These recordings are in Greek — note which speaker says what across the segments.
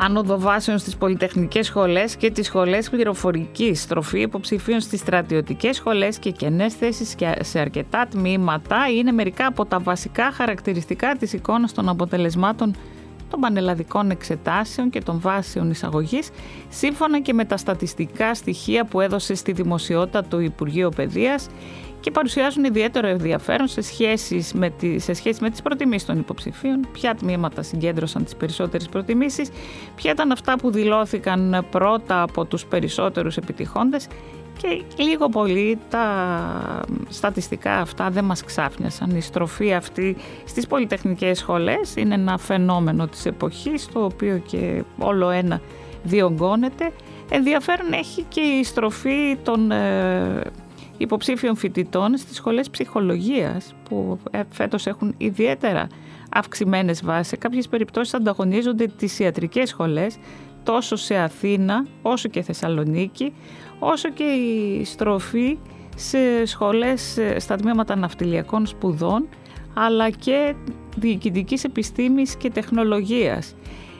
Speaker 1: άνοδο βάσεων στις πολυτεχνικές σχολές και τις σχολές πληροφορικής, στροφή υποψηφίων στις στρατιωτικές σχολές και κενές θέσεις σε αρκετά τμήματα είναι μερικά από τα βασικά χαρακτηριστικά της εικόνας των αποτελεσμάτων των πανελλαδικών εξετάσεων και των βάσεων εισαγωγής, σύμφωνα και με τα στατιστικά στοιχεία που έδωσε στη δημοσιότητα το Υπουργείο Παιδείας και παρουσιάζουν ιδιαίτερο ενδιαφέρον σε σχέση με τις προτιμήσεις των υποψηφίων, ποια τμήματα συγκέντρωσαν τις περισσότερες προτιμήσεις, ποια ήταν αυτά που δηλώθηκαν πρώτα από τους περισσότερους επιτυχώντες και λίγο πολύ τα στατιστικά αυτά δεν μας ξάφνιασαν. Η στροφή αυτή στις πολυτεχνικές σχολές είναι ένα φαινόμενο της εποχής, το οποίο και όλο ένα διωγγώνεται. Ενδιαφέρον έχει και η στροφή των υποψήφιων φοιτητών στις σχολές ψυχολογίας, που φέτος έχουν ιδιαίτερα αυξημένες βάσεις. Σε κάποιες περιπτώσεις ανταγωνίζονται τις ιατρικές σχολές, τόσο σε Αθήνα όσο και Θεσσαλονίκη, όσο και η στροφή σε σχολές στα τμήματα ναυτιλιακών σπουδών, αλλά και διοικητικής επιστήμης και τεχνολογίας.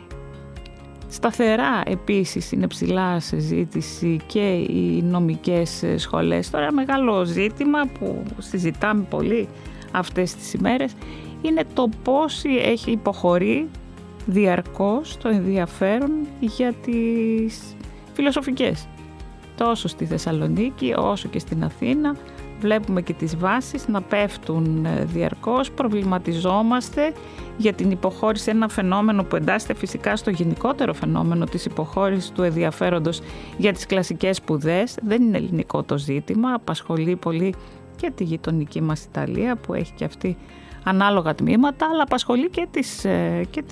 Speaker 1: Σταθερά επίσης είναι ψηλά σε ζήτηση και οι νομικές σχολές. Τώρα μεγάλο ζήτημα που συζητάμε πολύ αυτές τις ημέρες είναι το πώς έχει υποχωρεί διαρκώς το ενδιαφέρον για τις φιλοσοφικές. Τόσο στη Θεσσαλονίκη όσο και στην Αθήνα βλέπουμε και τις βάσεις να πέφτουν διαρκώς, προβληματιζόμαστε για την υποχώρηση, ένα φαινόμενο που εντάσσεται φυσικά στο γενικότερο φαινόμενο της υποχώρησης του ενδιαφέροντος για τις κλασικές σπουδές. Δεν είναι ελληνικό το ζήτημα, απασχολεί πολύ και τη γειτονική μας Ιταλία που έχει και αυτή ανάλογα τμήματα, αλλά απασχολεί και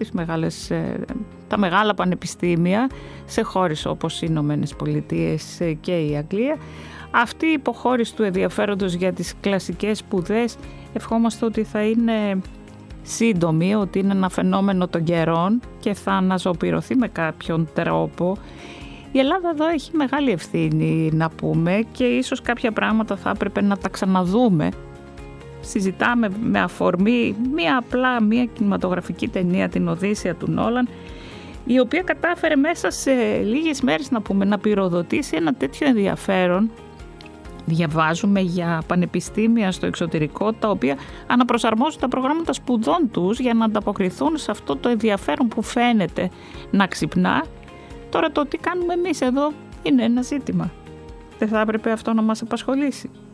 Speaker 1: τα μεγάλα πανεπιστήμια σε χώρες όπως οι Ηνωμένες Πολιτείες και η Αγγλία. Αυτή η υποχώρηση του ενδιαφέροντος για τις κλασικές σπουδές ευχόμαστε ότι θα είναι σύντομη, ότι είναι ένα φαινόμενο των καιρών και θα αναζωπηρωθεί με κάποιον τρόπο. Η Ελλάδα εδώ έχει μεγάλη ευθύνη να πούμε και ίσως κάποια πράγματα θα έπρεπε να τα ξαναδούμε. Συζητάμε με αφορμή μία κινηματογραφική ταινία, την Οδύσσεια του Νόλαν, η οποία κατάφερε μέσα σε λίγες μέρες να πυροδοτήσει ένα τέτοιο ενδιαφέρον. Διαβάζουμε για πανεπιστήμια στο εξωτερικό τα οποία αναπροσαρμόζουν τα προγράμματα σπουδών τους για να ανταποκριθούν σε αυτό το ενδιαφέρον που φαίνεται να ξυπνά. Τώρα το τι κάνουμε εμείς εδώ είναι ένα ζήτημα. Δεν θα έπρεπε αυτό να μας απασχολήσει?